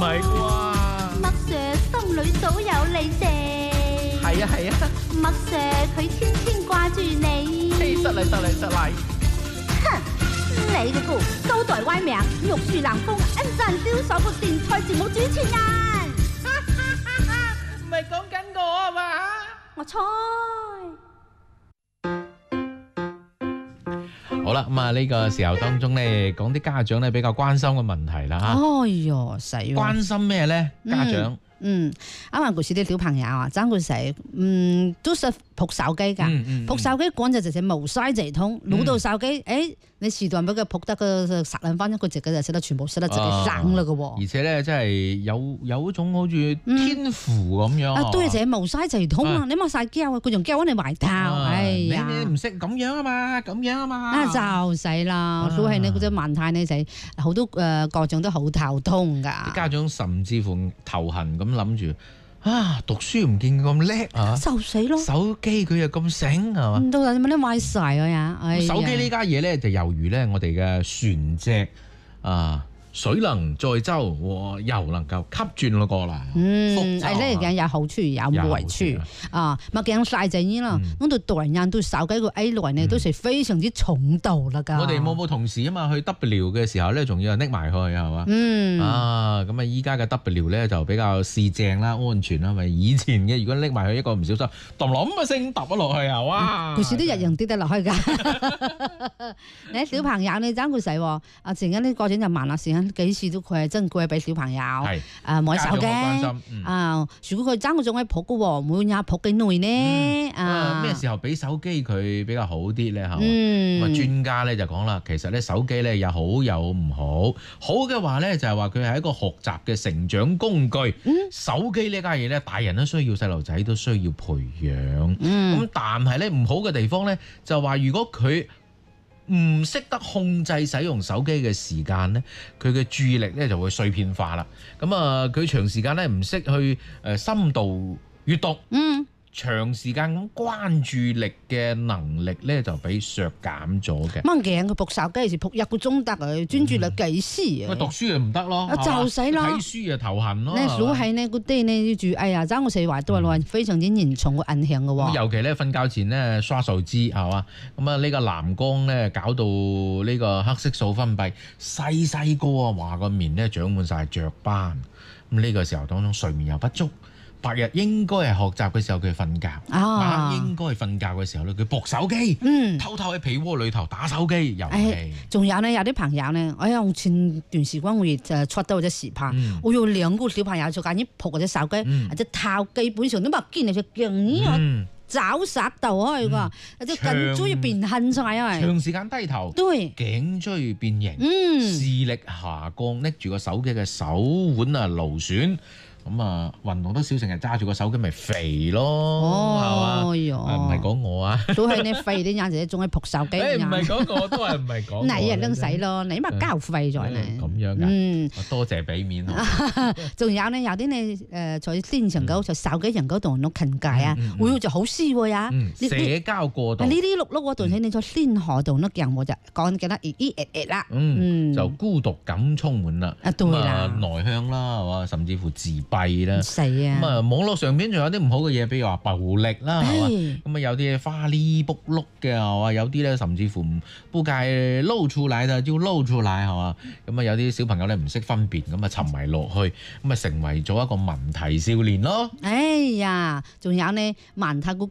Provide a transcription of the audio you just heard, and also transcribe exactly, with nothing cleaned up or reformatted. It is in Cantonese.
係啩？ 麥 Sir 心裏早有你謝。 係啊係啊， 麥 Sir 佢天天掛住你。 失禮失禮失禮。 哼，你嗰個高台歪名，玉樹臨風，恩讚銷售個電台節目主持人。 唔係講緊我啊嘛？ 我猜。 好啦，咁啊呢個時候當中咧，講啲家長咧比較關心嘅問題啦嚇。 哎喲，死喎！ 關心咩咧？家長？ 嗯，啱啱嗰時啲小朋友啊，爭佢死，嗯，都識撲手機㗎， 嗯嗯撲手機趕就直接無嘥直通，攞到手機，誒，你時段俾佢撲得個十零分鐘，佢自己就識得全部識得自己省啦嘅喎。 而且咧，真係有有一種好似天賦咁樣。 啊，對，就係無嘥直通啊！你冇晒膠啊，佢仲膠你埋頭，哎呀！ 你你唔識咁樣啊嘛，咁樣啊嘛。 啊，就死啦！所以你嗰隻問題呢，就好多誒家長都好頭痛㗎。 啲家長甚至乎頭痕咁諗住。啊！讀書唔見佢咁叻啊， 就死咯！ 手機佢又咁醒係嘛？ 到底點解你壞晒啊呀？ 手機呢家嘢咧就猶如咧我哋嘅船隻啊，水能載舟，又能夠吸轉嗰個啦。 嗯，係呢樣有好處有壞處啊！咪講晒就依啦，咁到代人到手機個 A 來呢都係非常之重度啦㗎。 我哋冇冇同事啊嘛，去 W 嘅時候咧，仲要拎埋去係嘛？ 嗯啊，咁啊依家嘅 W 咧就比較市正啦、安全啦，咪以前嘅如果拎埋去一個唔小心，揼冧一聲揼咗落去啊！哇！ 嗰時都日日跌得落去㗎。你小朋友你爭佢細喎，啊陣間啲家長就問啦，時間幾時都佢係珍貴俾小朋友， 係啊買手機嗯、 啊，如果佢爭佢仲係撲嘅喎，每日撲幾耐呢？ 嗯、啊咩時候俾手機佢比較好啲咧？嚇、 嗯， 咁啊專家咧就講啦，其實咧手機咧有好有唔好，好嘅話咧就係話佢係一個學習嘅成長工具。嗯、手機呢家嘢咧，大人都需要，細路仔都需要培養。咁、嗯、但係咧唔好嘅地方咧就話如果佢唔識得控制使用手機嘅時間咧，佢嘅注意力咧就會碎片化啦。咁啊，佢長時間咧唔識去誒深度閱讀，嗯，長時間咁關注力嘅能力咧就俾削減咗嘅。 掹頸佢撲手機時撲一個鐘得啊，專注力幾時啊？ 佢讀書就唔得咯， 就死咯， 睇書就頭痕咯。 咧所係呢嗰啲呢要注意啊，爭我四話都係話非常之嚴重嘅影響嘅喎。 尤其咧瞓覺前咧刷手機係嘛，咁啊呢個藍光咧搞到呢個黑色素分泌細細個啊，話個面咧長滿晒雀斑。咁呢個時候當中睡眠又不足。白日應該係學習嘅時候佢瞓覺，晚黑應該係瞓覺嘅時候咧佢撲手機，嗯、偷偷喺被窩裏頭打手機遊戲。 仲、哎、有呢，有啲朋友呢，哎呀，我前段時間我亦就出到隻視頻，嗯、我有兩個小朋友就緊要撲嗰隻手機，或者頭基本上都冇見你隻鏡呢個爪殺到開㗎，隻頸椎變痕晒啊！ 長時間低頭， 對， 頸椎變形， 嗯、 視力下降，拎住個手機嘅手腕啊勞損。咁啊，運動得少，成日揸住個手機咪肥咯，係嘛？唔係講我啊， 都係你肥啲人就仲係撲手機。 誒唔係講我，都係唔係講我。 你啊拎死咯，你咪交費咗呢。 咁樣㗎，嗯，多謝俾面。 仲有呢，有啲你誒在線上嗰就手機人嗰度碌傾偈啊，會就好舒喎呀。 社交過度。呢啲碌碌嗰度喺你在線河度碌人我就講緊得咦咦誒誒啦， 嗯，就孤獨感充滿啦。 啊對啦， 內向啦，係嘛，甚至乎自閉。係啦， 咁啊網絡上邊仲有啲唔好嘅嘢，比如話暴力啦，係嘛，咁啊有啲花哩卜碌嘅係嘛，有啲咧甚至乎不該露出來的就露出來係嘛，咁啊有啲小朋友咧唔識分辨，咁啊沉迷落去，咁啊成為咗一個問題少年咯。 哎呀，仲有呢問題